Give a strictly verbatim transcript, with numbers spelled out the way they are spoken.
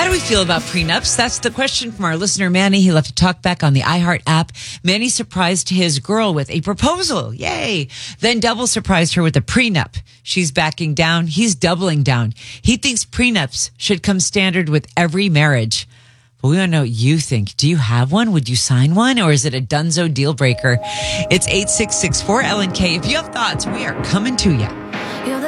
do we feel about prenups? That's the question from our listener, Manny. He left a talk back on the iHeart app. Manny surprised his girl with a proposal. Yay. Then double surprised her with a prenup. She's backing down. He's doubling down. He thinks prenups should come standard with every marriage. But we want to know what you think. Do you have one? Would you sign one? Or is it a dunzo deal breaker? It's eight six six four L N K. If you have thoughts, we are coming to you.